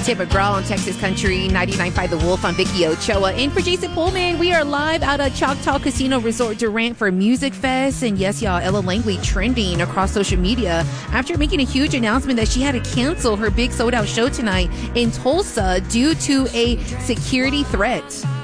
Tim McGraw on Texas Country 99.5 The Wolf. I'm Vicky Ochoa. And for Jason Pullman, we are live out of Choctaw Casino Resort Durant for Music Fest. And yes, y'all, Ella Langley trending across social media after making a huge announcement that she had to cancel her big sold-out show tonight in Tulsa due to a security threat.